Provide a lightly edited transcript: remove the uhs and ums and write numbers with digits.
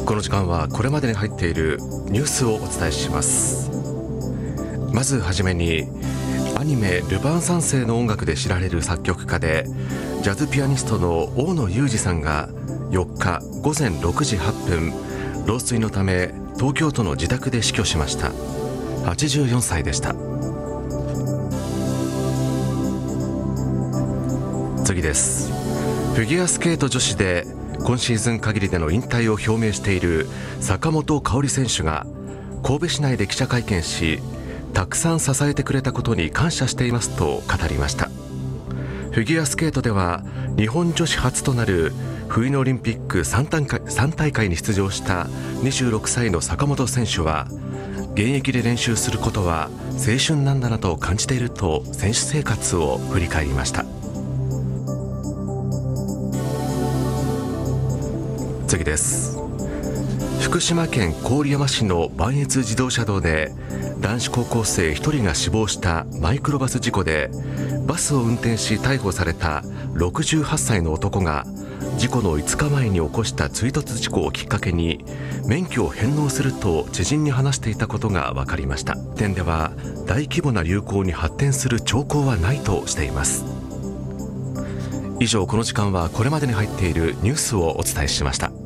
この時間はこれまでに入っているニュースをお伝えします。まずはじめに、アニメルパン三世の音楽で知られる作曲家でジャズピアニストの大野雄二さんが4日午前6時8分老衰のため東京都の自宅で死去しました。84歳でした。次です。フィギュアスケート女子で今シーズン限りでの引退を表明している坂本花織選手が神戸市内で記者会見し、たくさん支えてくれたことに感謝していますと語りました。フィギュアスケートでは日本女子初となる冬のオリンピック3大会に出場した26歳の坂本選手は、現役で練習することは青春なんだなと感じていると選手生活を振り返りました。次です。福島県郡山市の磐越自動車道で男子高校生1人が死亡したマイクロバス事故で、バスを運転し逮捕された68歳の男が事故の5日前に起こした追突事故をきっかけに免許を返納すると知人に話していたことが分かりました。点では大規模な流行に発展する兆候はないとしています。以上、この時間はこれまでに入っているニュースをお伝えしました。